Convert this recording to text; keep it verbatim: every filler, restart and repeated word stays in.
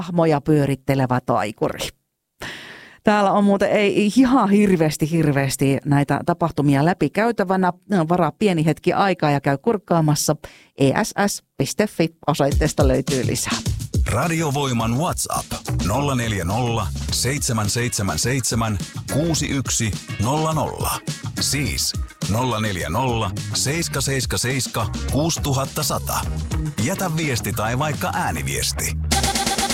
hahmoja pyörittelevä taikuri. Täällä on muuten ei ihan hirveästi, hirveästi näitä tapahtumia läpikäytävänä. Varaa pieni hetki aikaa ja käy kurkkaamassa. e s s piste f i osoitteesta löytyy lisää. Radiovoiman WhatsApp nolla neljä nolla, seitsemän seitsemän seitsemän, kuusi yksi nolla nolla. Siis nolla neljä nolla, seitsemän seitsemän seitsemän, kuusi nolla nolla. Jätä viesti tai vaikka ääniviesti.